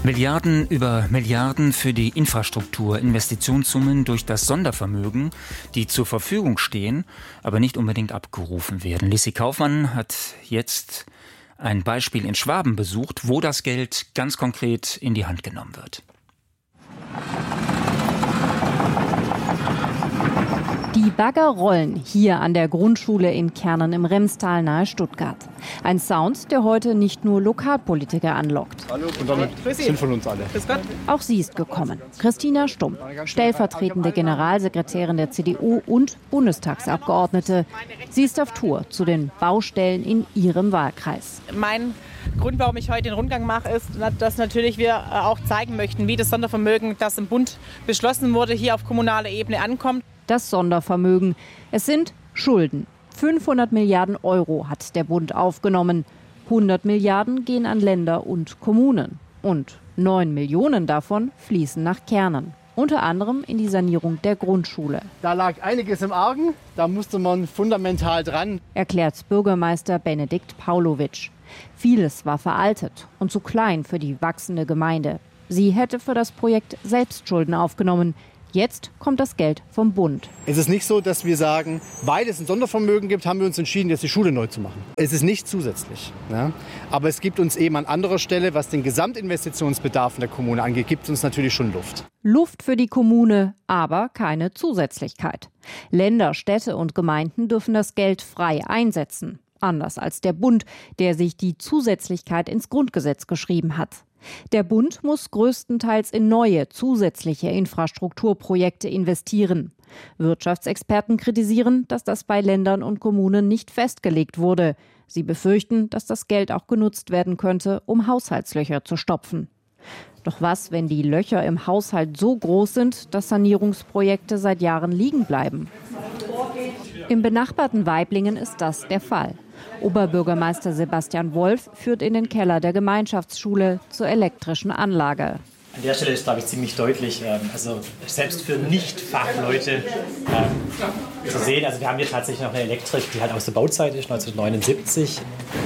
Milliarden über Milliarden für die Infrastruktur, Investitionssummen durch das Sondervermögen, die zur Verfügung stehen, aber nicht unbedingt abgerufen werden. Lissi Kaufmann hat jetzt ein Beispiel in Schwaben besucht, wo das Geld ganz konkret in die Hand genommen wird. Die Bagger rollen hier an der Grundschule in Kernen im Remstal nahe Stuttgart. Ein Sound, der heute nicht nur Lokalpolitiker anlockt. Hallo, und damit sind von uns alle. Auch sie ist gekommen. Christina Stump, stellvertretende Generalsekretärin der CDU und Bundestagsabgeordnete. Sie ist auf Tour zu den Baustellen in ihrem Wahlkreis. Mein Grund, warum ich heute den Rundgang mache, ist, dass natürlich wir auch zeigen möchten, wie das Sondervermögen, das im Bund beschlossen wurde, hier auf kommunaler Ebene ankommt. Das Sondervermögen. Es sind Schulden. 500 Milliarden Euro hat der Bund aufgenommen. 100 Milliarden gehen an Länder und Kommunen. Und 9 Millionen davon fließen nach Kernen. Unter anderem in die Sanierung der Grundschule. Da lag einiges im Argen, da musste man fundamental dran. Erklärt Bürgermeister Benedikt Paulowitsch. Vieles war veraltet und zu klein für die wachsende Gemeinde. Sie hätte für das Projekt selbst Schulden aufgenommen. Jetzt kommt das Geld vom Bund. Es ist nicht so, dass wir sagen, weil es ein Sondervermögen gibt, haben wir uns entschieden, jetzt die Schule neu zu machen. Es ist nicht zusätzlich. Ja? Aber es gibt uns eben an anderer Stelle, was den Gesamtinvestitionsbedarf in der Kommune angeht, gibt es uns natürlich schon Luft. Luft für die Kommune, aber keine Zusätzlichkeit. Länder, Städte und Gemeinden dürfen das Geld frei einsetzen. Anders als der Bund, der sich die Zusätzlichkeit ins Grundgesetz geschrieben hat. Der Bund muss größtenteils in neue, zusätzliche Infrastrukturprojekte investieren. Wirtschaftsexperten kritisieren, dass das bei Ländern und Kommunen nicht festgelegt wurde. Sie befürchten, dass das Geld auch genutzt werden könnte, um Haushaltslöcher zu stopfen. Doch was, wenn die Löcher im Haushalt so groß sind, dass Sanierungsprojekte seit Jahren liegen bleiben? Im benachbarten Waiblingen ist das der Fall. Oberbürgermeister Sebastian Wolf führt in den Keller der Gemeinschaftsschule zur elektrischen Anlage. An der Stelle ist, glaube ich, ziemlich deutlich, also selbst für Nicht-Fachleute zu sehen. Also wir haben hier tatsächlich noch eine Elektrik, die halt aus der Bauzeit ist, 1979.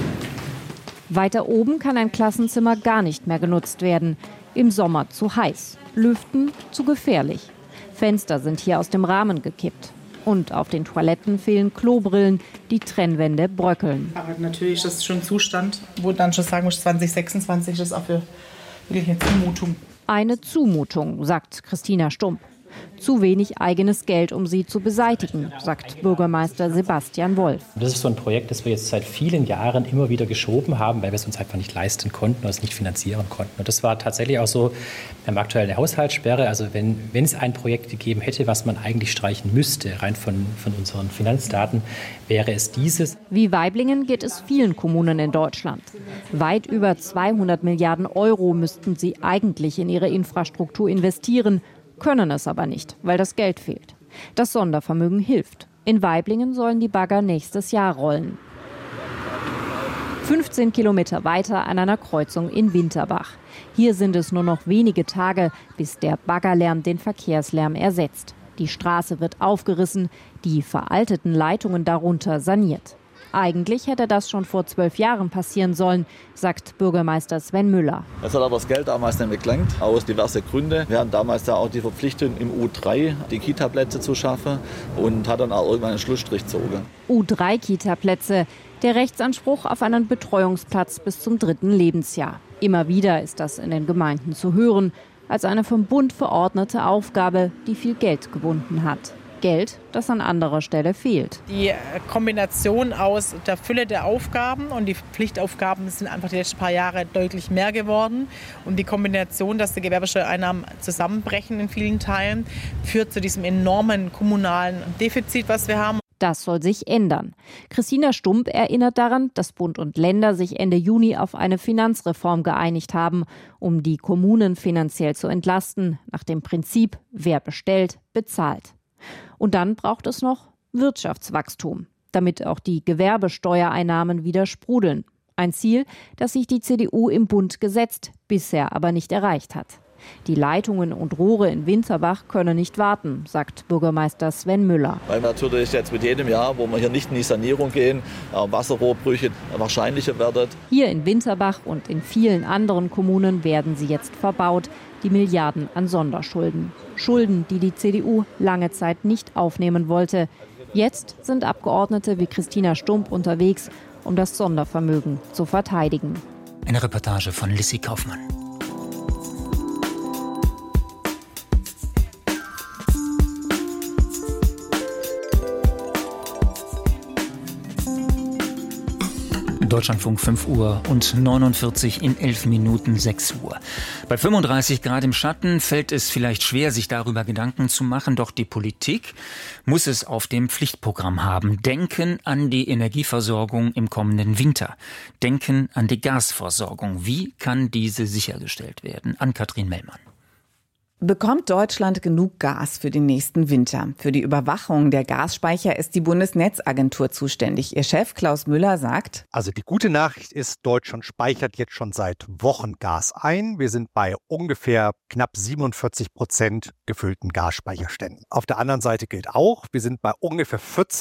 Weiter oben kann ein Klassenzimmer gar nicht mehr genutzt werden. Im Sommer zu heiß, Lüften zu gefährlich. Fenster sind hier aus dem Rahmen gekippt. Und auf den Toiletten fehlen Klobrillen, die Trennwände bröckeln. Aber natürlich ist das schon ein Zustand, wo dann schon sagen muss, 2026 ist auch für wirklich eine Zumutung. Eine Zumutung, sagt Christina Stump. Zu wenig eigenes Geld, um sie zu beseitigen, sagt Bürgermeister Sebastian Wolf. Das ist so ein Projekt, das wir jetzt seit vielen Jahren immer wieder geschoben haben, weil wir es uns einfach nicht leisten konnten oder es nicht finanzieren konnten. Und das war tatsächlich auch so beim aktuellen Haushaltssperre. Also wenn es ein Projekt gegeben hätte, was man eigentlich streichen müsste, rein von unseren Finanzdaten, wäre es dieses. Wie Waiblingen geht es vielen Kommunen in Deutschland. Weit über 200 Milliarden Euro müssten sie eigentlich in ihre Infrastruktur investieren, können es aber nicht, weil das Geld fehlt. Das Sondervermögen hilft. In Waiblingen sollen die Bagger nächstes Jahr rollen. 15 Kilometer weiter an einer Kreuzung in Winterbach. Hier sind es nur noch wenige Tage, bis der Baggerlärm den Verkehrslärm ersetzt. Die Straße wird aufgerissen, die veralteten Leitungen darunter saniert. Eigentlich hätte das schon vor 12 Jahren passieren sollen, sagt Bürgermeister Sven Müller. Es hat aber das Geld damals nicht gelangt, aus diversen Gründen. Wir hatten damals da auch die Verpflichtung, im U3 die Kita-Plätze zu schaffen und hat dann auch irgendwann einen Schlussstrich gezogen. U3-Kita-Plätze, der Rechtsanspruch auf einen Betreuungsplatz bis zum 3. Lebensjahr. Immer wieder ist das in den Gemeinden zu hören, als eine vom Bund verordnete Aufgabe, die viel Geld gebunden hat. Geld, das an anderer Stelle fehlt. Die Kombination aus der Fülle der Aufgaben und die Pflichtaufgaben sind einfach die letzten paar Jahre deutlich mehr geworden. Und die Kombination, dass die Gewerbesteuereinnahmen zusammenbrechen in vielen Teilen, führt zu diesem enormen kommunalen Defizit, was wir haben. Das soll sich ändern. Christina Stump erinnert daran, dass Bund und Länder sich Ende Juni auf eine Finanzreform geeinigt haben, um die Kommunen finanziell zu entlasten, nach dem Prinzip, wer bestellt, bezahlt. Und dann braucht es noch Wirtschaftswachstum, damit auch die Gewerbesteuereinnahmen wieder sprudeln. Ein Ziel, das sich die CDU im Bund gesetzt, bisher aber nicht erreicht hat. Die Leitungen und Rohre in Winterbach können nicht warten, sagt Bürgermeister Sven Müller. Weil natürlich jetzt mit jedem Jahr, wo wir hier nicht in die Sanierung gehen, Wasserrohrbrüche wahrscheinlicher werden. Hier in Winterbach und in vielen anderen Kommunen werden sie jetzt verbaut. Die Milliarden an Sonderschulden. Schulden, die die CDU lange Zeit nicht aufnehmen wollte. Jetzt sind Abgeordnete wie Christina Stump unterwegs, um das Sondervermögen zu verteidigen. Eine Reportage von Lissy Kaufmann. Deutschlandfunk 5 Uhr und 49 in 11 Minuten 6 Uhr. Bei 35 Grad im Schatten fällt es vielleicht schwer, sich darüber Gedanken zu machen, doch die Politik muss es auf dem Pflichtprogramm haben. Denken an die Energieversorgung im kommenden Winter. Denken an die Gasversorgung. Wie kann diese sichergestellt werden? Ann-Kathrin Mellmann. Bekommt Deutschland genug Gas für den nächsten Winter? Für die Überwachung der Gasspeicher ist die Bundesnetzagentur zuständig. Ihr Chef Klaus Müller sagt: Also die gute Nachricht ist, Deutschland speichert jetzt schon seit Wochen Gas ein. Wir sind bei ungefähr knapp 47% gefüllten Gasspeicherständen. Auf der anderen Seite gilt auch, wir sind bei ungefähr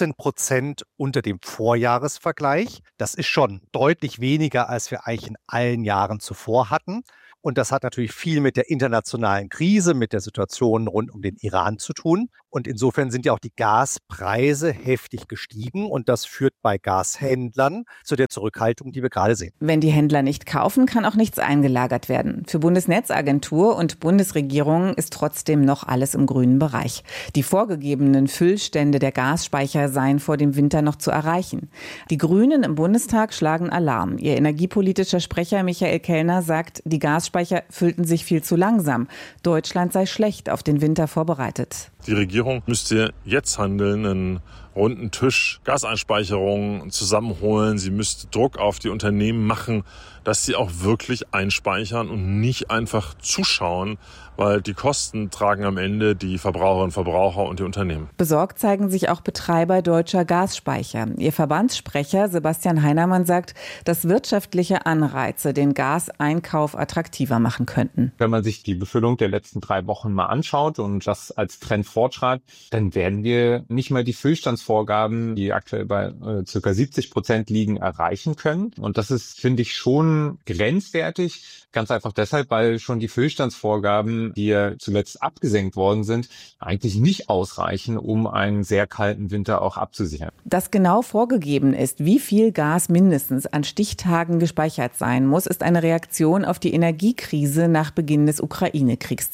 14% unter dem Vorjahresvergleich. Das ist schon deutlich weniger, als wir eigentlich in allen Jahren zuvor hatten. Und das hat natürlich viel mit der internationalen Krise, mit der Situation rund um den Iran zu tun. Und insofern sind ja auch die Gaspreise heftig gestiegen. Und das führt bei Gashändlern zu der Zurückhaltung, die wir gerade sehen. Wenn die Händler nicht kaufen, kann auch nichts eingelagert werden. Für Bundesnetzagentur und Bundesregierung ist trotzdem noch alles im grünen Bereich. Die vorgegebenen Füllstände der Gasspeicher seien vor dem Winter noch zu erreichen. Die Grünen im Bundestag schlagen Alarm. Ihr energiepolitischer Sprecher Michael Kellner sagt, die Gasspeicher füllten sich viel zu langsam. Deutschland sei schlecht auf den Winter vorbereitet. Die Regierung müsste jetzt handeln, einen runden Tisch Gaseinspeicherungen zusammenholen. Sie müsste Druck auf die Unternehmen machen, dass sie auch wirklich einspeichern und nicht einfach zuschauen, weil die Kosten tragen am Ende die Verbraucherinnen und Verbraucher und die Unternehmen. Besorgt zeigen sich auch Betreiber deutscher Gasspeicher. Ihr Verbandssprecher Sebastian Heinermann sagt, dass wirtschaftliche Anreize den Gaseinkauf attraktiver machen könnten. Wenn man sich die Befüllung der letzten 3 Wochen mal anschaut und das als Trend fortschreibt, dann werden wir nicht mal die Füllstandsvorgaben, die aktuell bei ca. 70% liegen, erreichen können. Und das ist, finde ich, schon grenzwertig. Ganz einfach deshalb, weil schon die Füllstandsvorgaben, die ja zuletzt abgesenkt worden sind, eigentlich nicht ausreichen, um einen sehr kalten Winter auch abzusichern. Dass genau vorgegeben ist, wie viel Gas mindestens an Stichtagen gespeichert sein muss, ist eine Reaktion auf die Energiekrise nach Beginn des Ukraine-Kriegs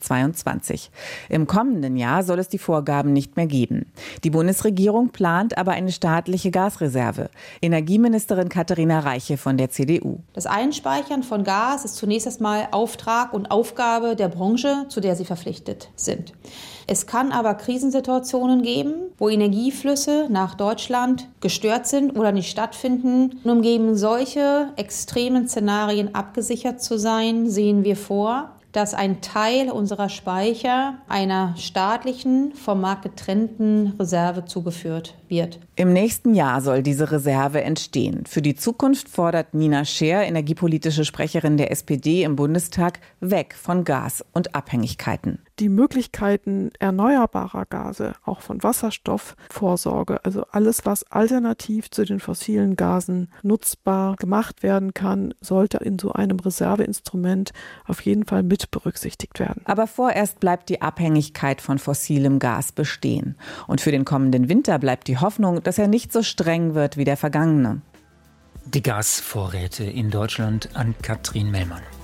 2022. Im kommenden Jahr soll es die Vorgaben nicht mehr geben. Die Bundesregierung plant aber eine staatliche Gasreserve. Energieministerin Katharina Reiche von der CDU. Das Einspeichern von Gas ist zunächst erstmal Auftrag und Aufgabe der Branche, zu der sie verpflichtet sind. Es kann aber Krisensituationen geben, wo Energieflüsse nach Deutschland gestört sind oder nicht stattfinden. Und um gegen solche extremen Szenarien abgesichert zu sein, sehen wir vor, dass ein Teil unserer Speicher einer staatlichen, vom Markt getrennten Reserve zugeführt wird. Im nächsten Jahr soll diese Reserve entstehen. Für die Zukunft fordert Nina Scheer, energiepolitische Sprecherin der SPD im Bundestag, weg von Gas und Abhängigkeiten. Die Möglichkeiten erneuerbarer Gase, auch von Wasserstoffvorsorge, also alles, was alternativ zu den fossilen Gasen nutzbar gemacht werden kann, sollte in so einem Reserveinstrument auf jeden Fall mit berücksichtigt werden. Aber vorerst bleibt die Abhängigkeit von fossilem Gas bestehen. Und für den kommenden Winter bleibt die Hoffnung, dass er nicht so streng wird wie der vergangene. Die Gasvorräte in Deutschland, Ann-Kathrin Mellmann.